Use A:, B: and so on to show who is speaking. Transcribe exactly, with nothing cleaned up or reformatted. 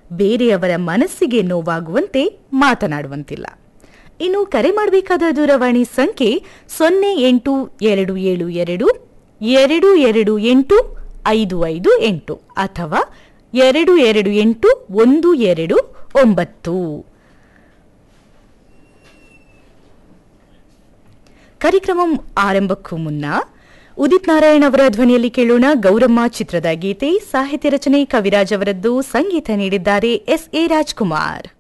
A: ಬೇರೆಯವರ ಮನಸ್ಸಿಗೆ ನೋವಾಗುವಂತೆ ಮಾತನಾಡುವಂತಿಲ್ಲ. ಇನ್ನು ಕರೆ ಮಾಡಬೇಕಾದ ದೂರವಾಣಿ ಸಂಖ್ಯೆ ಸೊನ್ನೆ ಎಂಟು ಎರಡು ಏಳು ಎರಡು ಎರಡು ಎರಡು ಎಂಟು ಐದು ಐದು ಎಂಟು ಅಥವಾ ಎರಡು ಎರಡು ಎಂಟು ಒಂದು ಎರಡು ಒಂಬತ್ತು. ಕಾರ್ಯಕ್ರಮ ಆರಂಭಕ್ಕೂ ಮುನ್ನ ಉದಿತ್ ನಾರಾಯಣ್ ಅವರ ಧ್ವನಿಯಲ್ಲಿ ಕೇಳೋಣ ಗೌರಮ್ಮ ಚಿತ್ರದ ಗೀತೆ. ಸಾಹಿತ್ಯ ರಚನೆ ಕವಿರಾಜ್ ಅವರದ್ದು, ಸಂಗೀತ ನೀಡಿದ್ದಾರೆ ಎಸ್ ಎ ರಾಜ್ಕುಮಾರ್.